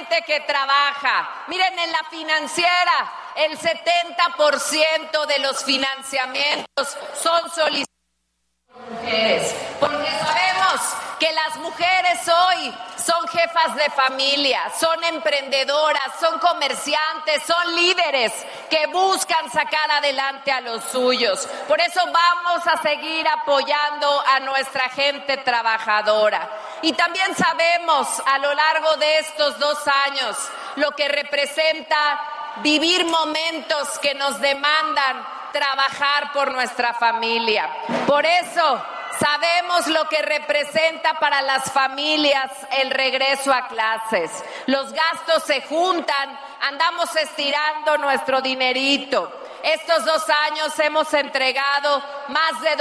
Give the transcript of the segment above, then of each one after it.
gente que trabaja. Miren, en la financiera, el 70% de los financiamientos son solicitados por mujeres, porque sabemos que las mujeres hoy son jefas de familia, son emprendedoras, son comerciantes, son líderes que buscan sacar adelante a los suyos. Por eso vamos a seguir apoyando a nuestra gente trabajadora. Y también sabemos a lo largo de estos 2 años lo que representa vivir momentos que nos demandan trabajar por nuestra familia. Por eso sabemos lo que representa para las familias el regreso a clases. Los gastos se juntan, andamos estirando nuestro dinerito. Estos 2 años hemos entregado más de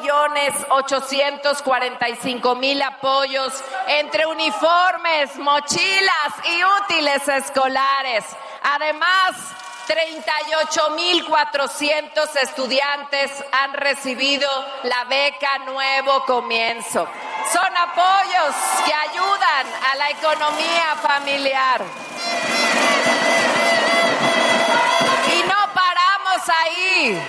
2.845.000 apoyos entre uniformes, mochilas y útiles escolares. Además, 38.400 estudiantes han recibido la beca Nuevo Comienzo. Son apoyos que ayudan a la economía familiar. Y no paramos ahí.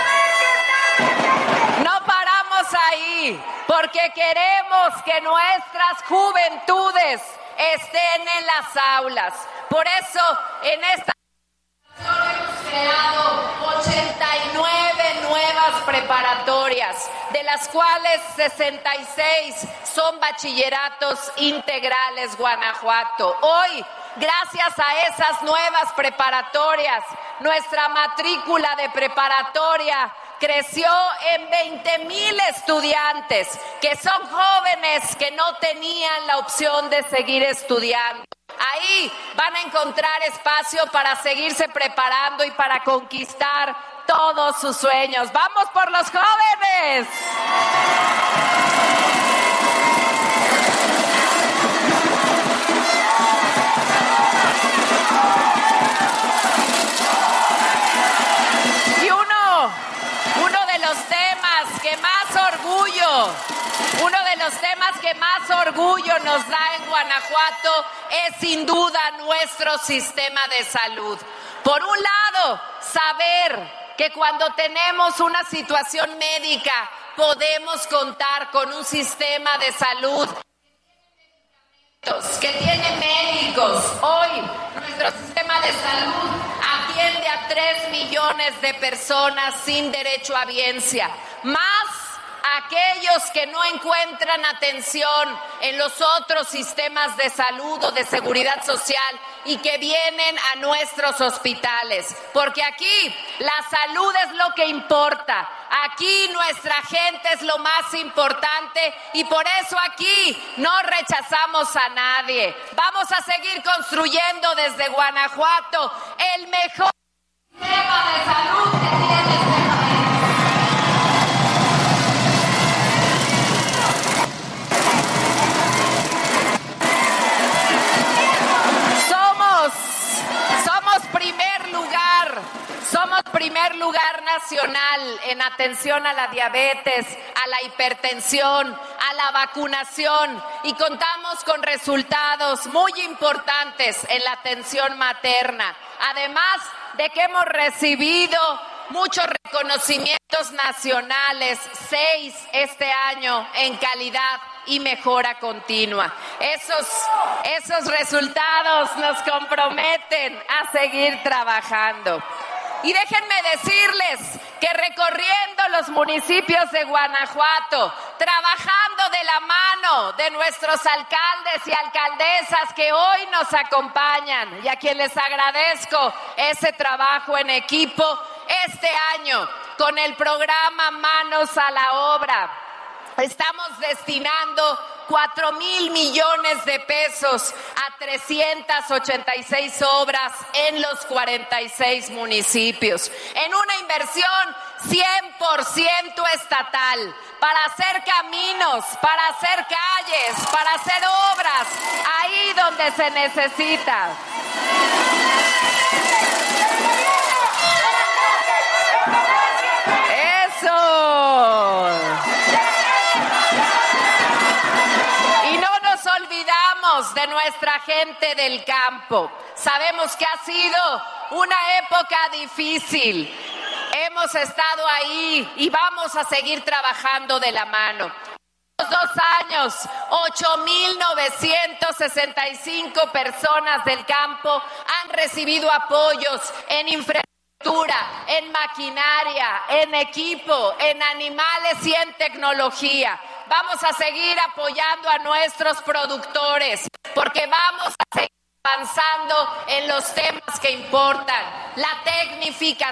No paramos ahí, porque queremos que nuestras juventudes estén en las aulas. Por eso, en esta hemos creado 89 nuevas preparatorias, de las cuales 66 son bachilleratos integrales Guanajuato. Hoy, gracias a esas nuevas preparatorias, nuestra matrícula de preparatoria creció en 20,000 estudiantes, que son jóvenes que no tenían la opción de seguir estudiando. Ahí van a encontrar espacio para seguirse preparando y para conquistar todos sus sueños. ¡Vamos por los jóvenes! Y uno de los temas que más orgullo nos da en Guanajuato es sin duda nuestro sistema de salud. Por un lado, saber que cuando tenemos una situación médica podemos contar con un sistema de salud que tiene médicos. Hoy nuestro sistema de salud atiende a 3 millones de personas sin derecho a biencia, más aquellos que no encuentran atención en los otros sistemas de salud o de seguridad social y que vienen a nuestros hospitales, porque aquí la salud es lo que importa, aquí nuestra gente es lo más importante y por eso aquí no rechazamos a nadie. Vamos a seguir construyendo desde Guanajuato el mejor sistema de salud que tiene este país. Somos primer lugar nacional en atención a la diabetes, a la hipertensión, a la vacunación y contamos con resultados muy importantes en la atención materna. Además de que hemos recibido muchos reconocimientos nacionales, 6 este año en calidad y mejora continua. Esos resultados nos comprometen a seguir trabajando. Y déjenme decirles que recorriendo los municipios de Guanajuato, trabajando de la mano de nuestros alcaldes y alcaldesas que hoy nos acompañan y a quien les agradezco ese trabajo en equipo, este año con el programa Manos a la Obra, estamos destinando 4,000 millones de pesos a 386 obras en los 46 municipios, en una inversión 100% estatal, para hacer caminos, para hacer calles, para hacer obras ahí donde se necesita. ¡Eso! olvidamos de nuestra gente del campo. Sabemos que ha sido una época difícil. Hemos estado ahí y vamos a seguir trabajando de la mano. En 2 años, 8,965 personas del campo han recibido apoyos en infraestructura, en maquinaria, en equipo, en animales y en tecnología. Vamos a seguir apoyando a nuestros productores porque vamos a seguir avanzando en los temas que importan, la tecnificación.